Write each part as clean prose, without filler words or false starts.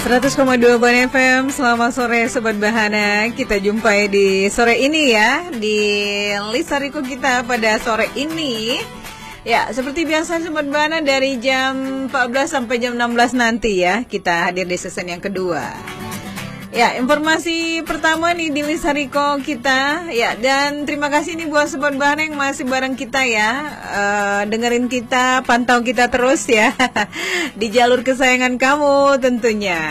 100,2 Ban FM. Selamat sore Sobat Bahana. Kita jumpai di sore ini ya, di Lisariko kita pada sore ini. Ya, seperti biasa Sobat Bahana, dari jam 14 sampai jam 16 nanti ya, kita hadir di season yang kedua. Ya, informasi pertama nih di Lisariko kita. Ya, dan terima kasih nih buat Sobat Bahana yang masih bareng kita ya, dengerin kita, pantau kita terus ya di jalur kesayangan kamu tentunya.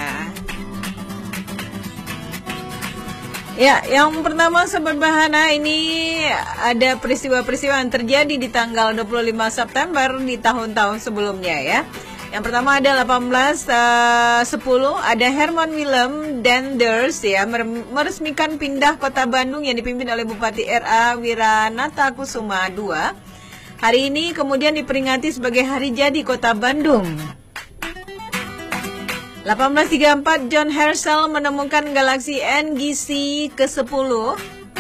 Ya, yang pertama Sobat Bahana, ini ada peristiwa-peristiwa yang terjadi di tanggal 25 September di tahun-tahun sebelumnya ya. Yang pertama ada 1810, ada Herman Willem Denders ya, meresmikan pindah kota Bandung yang dipimpin oleh Bupati RA Wiranata Kusuma II. Hari ini kemudian diperingati sebagai hari jadi kota Bandung. 1834, John Herschel menemukan galaksi NGC ke-10.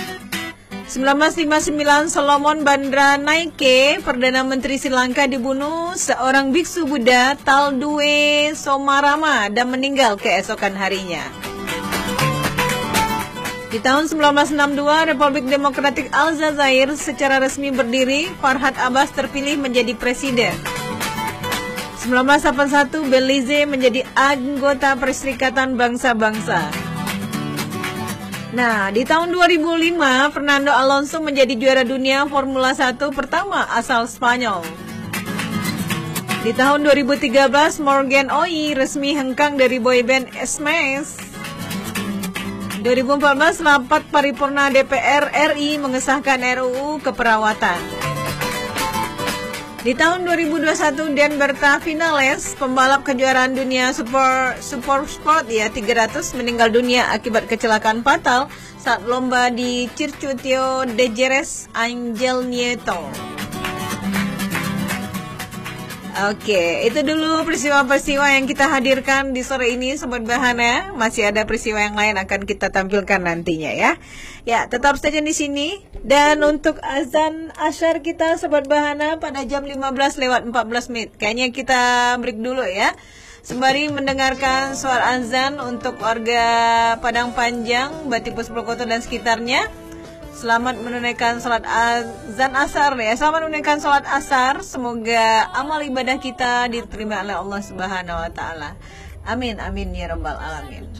1959, Solomon Bandaranaike, Perdana Menteri Sri Lanka, dibunuh seorang biksu Buddha Talduwe Somarama dan meninggal keesokan harinya. Di tahun 1962, Republik Demokratik Aljazair secara resmi berdiri. Farhad Abbas terpilih menjadi presiden. 1981, Belize menjadi anggota Perserikatan Bangsa-Bangsa. Nah, di tahun 2005, Fernando Alonso menjadi juara dunia Formula 1 pertama asal Spanyol. Di tahun 2013, Morgan Oey resmi hengkang dari boyband Smash. 2014, rapat paripurna DPR RI mengesahkan RUU keperawatan. Di tahun 2021, Dan Berta Vinales, pembalap kejuaraan dunia super sport ya 300, meninggal dunia akibat kecelakaan fatal saat lomba di Circuito de Jerez, Angel Nieto. Oke, itu dulu peristiwa-peristiwa yang kita hadirkan di sore ini Sobat Bahana. Masih ada peristiwa yang lain akan kita tampilkan nantinya ya. Ya, tetap saja di sini. Dan untuk azan asyar kita Sobat Bahana pada jam 15:14. Kayaknya kita break dulu ya, sembari mendengarkan suara azan untuk warga Padang Panjang, Batipus Prokoto dan sekitarnya. Selamat menunaikan salat azan asar ya. Selamat menunaikan salat asar. Semoga amal ibadah kita diterima oleh Allah Subhanahu wa taala. Amin amin ya rabbal alamin.